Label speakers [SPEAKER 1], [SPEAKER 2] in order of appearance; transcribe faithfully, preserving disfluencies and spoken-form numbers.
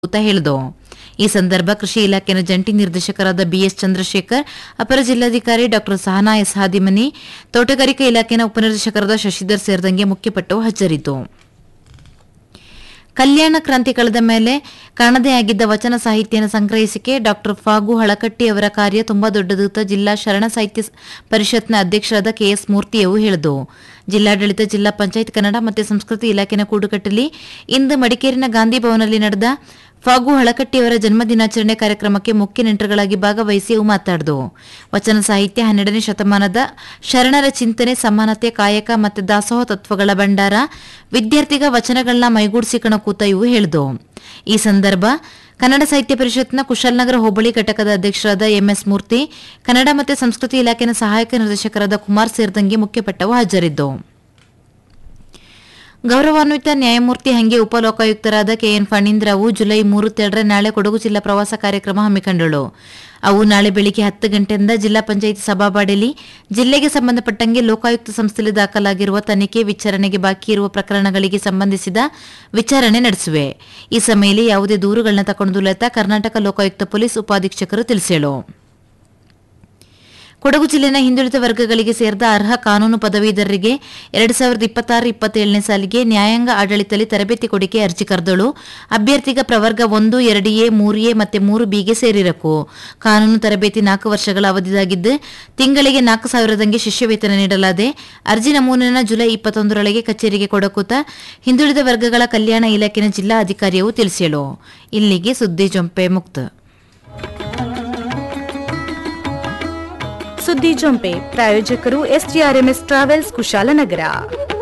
[SPEAKER 1] ಅಂತ ಹೇಳಿದು. ಈ ಸಂದರ್ಭ ಕೃಷಿ ಇಲಾಖೆಯ ಜಂಟಿ ನಿರ್ದೇಶಕರಾದ ಬಿಎಸ್ ಚಂದ್ರಶೇಖರ್, ಅಪರ ಜಿಲ್ಲಾಧಿಕಾರಿ ಡಾ ಸಹನಾ ಎಸ್ ಹಾದಿಮನಿ, ತೋಟಗಾರಿಕಾ ಇಲಾಖೆಯ ಉಪನಿರ್ದೇಶಕರಾದ ಶಶಿಧರ್ ಸೇರಿದಂಗೆ ಮುಖ್ಯಪಟ್ಟವು ಹಾಜರಿದ್ದು. ಕಲ್ಯಾಣ ಕ್ರಾಂತಿ ಕಳೆದ ಮೇಲೆ ಕಾಣದೇ ಆಗಿದ್ದ ವಚನ ಸಾಹಿತ್ಯನ ಸಂಗ್ರಹಿಸಿಕೆ ಡಾ ಫಾಗು ಹಳಕಟ್ಟಿ ಅವರ ಕಾರ್ಯ ತುಂಬಾ ದೊಡ್ಡದು ಅಂತ ಜಿಲ್ಲಾ ಶರಣ ಸಾಹಿತ್ಯ ಪರಿಷತ್ನ ಅಧ್ಯಕ್ಷರಾದ ಕೆಎಸ್ ಮೂರ್ತಿಯವರು ಹೇಳಿದರು. ಜಿಲ್ಲಾಡಳಿತ, ಜಿಲ್ಲಾ ಪಂಚಾಯತ್ ಕನ್ನಡ ಮತ್ತು ಸಂಸ್ಕೃತಿ ಇಲಾಖೆನ ಕೂಡುಕಟ್ಟಲ್ಲಿ ಇಂದು ಮಡಿಕೇರಿನ ಗಾಂಧಿ ಭವನದಲ್ಲಿ ನಡೆದ ಫಾಗು ಹಳಕಟ್ಟಿಯವರ ಜನ್ಮ ದಿನಾಚರಣೆ ಕಾರ್ಯಕ್ರಮಕ್ಕೆ ಮುಖ್ಯ ನೆಂಟರುಗಳಾಗಿ ಭಾಗವಹಿಸಿ ಅವು ಮಾತನಾಡಿದು. ವಚನ ಸಾಹಿತ್ಯ ಹನ್ನೆರಡನೇ ಶತಮಾನದ ಶರಣರ ಚಿಂತನೆ, ಸಮಾನತೆ, ಕಾಯಕ ಮತ್ತು ದಾಸೋಹ ತತ್ವಗಳ ಭಂಡಾರ, ವಿದ್ಯಾರ್ಥಿಗ ವಚನಗಳನ್ನ ಮೈಗೂಡಿಸಿಕಣ ಕೂತ ಇವು ಹೇಳಿದು. ಈ ಸಂದರ್ಭ ಕನ್ನಡ ಸಾಹಿತ್ಯ ಪರಿಷತ್ನ ಕುಶಾಲನಗರ ಹೋಬಳಿ ಘಟಕದ ಅಧ್ಯಕ್ಷರಾದ ಎಂಎಸ್ ಮೂರ್ತಿ, ಕನ್ನಡ ಮತ್ತು ಸಂಸ್ಕೃತಿ ಇಲಾಖೆಯ ಸಹಾಯಕ ನಿರ್ದೇಶಕರಾದ ಕುಮಾರ್ ಸೇರಿದಂಗೆ ಮುಖ್ಯಪಟ್ಟವು ಹಾಜರಿದ್ದು. ಗೌರವಾನ್ವಿತ ನ್ಯಾಯಮೂರ್ತಿ ಹಂಗೆ ಉಪಲೋಕಾಯುಕ್ತರಾದ ಕೆಎನ್ ಫಣೀಂದ್ರ ಅವು ಜುಲೈ ಮೂವತ್ತೆರಡರ ನಾಳೆ ಕೊಡಗು ಜಿಲ್ಲಾ ಪ್ರವಾಸ ಕಾರ್ಯಕ್ರಮ ಹಮ್ಮಿಕೊಂಡಳು. ಅವು ನಾಳೆ ಬೆಳಿಗ್ಗೆ ಹತ್ತು ಗಂಟೆಯಿಂದ ಜಿಲ್ಲಾ ಪಂಚಾಯಿತಿ ಸಭಾಬಾಡಿಲಿ ಜಿಲ್ಲೆಗೆ ಸಂಬಂಧಪಟ್ಟಂಗೆ ಲೋಕಾಯುಕ್ತ ಸಂಸ್ಥೆಯಲ್ಲಿ ದಾಖಲಾಗಿರುವ ತನಿಖೆ, ವಿಚಾರಣೆಗೆ ಬಾಕಿ ಇರುವ ಪ್ರಕರಣಗಳಿಗೆ ಸಂಬಂಧಿಸಿದ ವಿಚಾರಣೆ ನಡೆಸುವೆ. ಈ ಸಮಯದಲ್ಲಿ ಯಾವುದೇ ದೂರುಗಳನ್ನ ತಗೊಂಡಿಲ್ಲ ಅಂತ ಕರ್ನಾಟಕ ಲೋಕಾಯುಕ್ತ ಪೊಲೀಸ್ ಉಪಾಧೀಕ್ಷಕರು ತಿಳಿಸಿದರು. ಕೊಡಗು ಜಿಲ್ಲೆನ ಹಿಂದುಳಿದ ವರ್ಗಗಳಿಗೆ ಸೇರಿದ ಅರ್ಹ ಕಾನೂನು ಪದವೀಧರರಿಗೆ ಎರಡು ಸಾವಿರದ ಇಪ್ಪತ್ತಾರು ಇಪ್ಪತ್ತೇಳನೇ ಸಾಲಿಗೆ ನ್ಯಾಯಾಂಗ ಆಡಳಿತದಲ್ಲಿ ತರಬೇತಿ ಕೊಡಿಕೆ ಅರ್ಜಿ ಕರೆದಳು. ಅಭ್ಯರ್ಥಿಗ ಪ್ರವರ್ಗ ಒಂದು, ಎರಡು ಎ, ಮೂರು ಎ ಮತ್ತು ಮೂರು ಬಿಗೆ ಸೇರಿರಕು. ಕಾನೂನು ತರಬೇತಿ ನಾಲ್ಕು ವರ್ಷಗಳ ಅವಧಿಯಾಗಿದ್ದು ತಿಂಗಳಿಗೆ ನಾಲ್ಕು ಸಾವಿರದಂಗೆ ಶಿಷ್ಯವೇತನ ನೀಡಲಾದೆ. ಅರ್ಜಿ ನಮೂನೆಯನ್ನು ಜುಲೈ ಇಪ್ಪತ್ತೊಂದರೊಳಗೆ ಕಚೇರಿಗೆ ಕೊಡಕೂತ ಹಿಂದುಳಿದ ವರ್ಗಗಳ ಕಲ್ಯಾಣ ಇಲಾಖೆಯ ಜಿಲ್ಲಾ ಅಧಿಕಾರಿಯು ತಿಳಿಸಿದರು. ಇಲ್ಲಿಗೆ ಸುದ್ದಿ ಜೊಂಪೆ ಮುಕ್ತ.
[SPEAKER 2] ಸುದ್ದಿ ಜೊಂಪೆ ಪ್ರಾಯೋಜಕರು ಎಸ್ಟಿಆರ್ಎಂಎಸ್ ಟ್ರಾವೆಲ್ಸ್ ಕುಶಾಲನಗರ.